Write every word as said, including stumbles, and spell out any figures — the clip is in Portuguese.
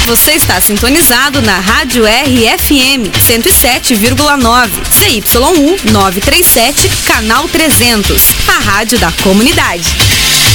Você está sintonizado na Rádio R F M cento e sete vírgula nove, C Y um novecentos e trinta e sete, canal trezentos, a rádio da comunidade.